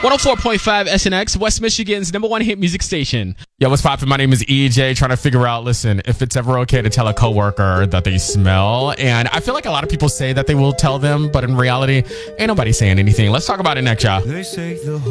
104.5 SNX, West Michigan's #1 hit music station. Yo, what's poppin'? My name is EJ, trying to figure out, listen, if it's ever okay to tell a coworker that they smell. And I feel like a lot of people say that they will tell them, but in reality, ain't nobody saying anything. Let's talk about it next, y'all. They say the